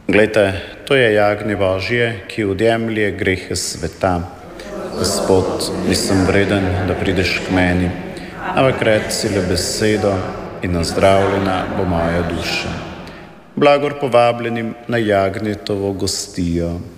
Glejte, to je jagnje Božje, ki odjemlje grehe sveta. Gospod, nisem vreden, da prideš k meni, ampak reci le besedo in nazdravljena bo moja duša. Blagor povabljenim na jagnjetovo gostijo.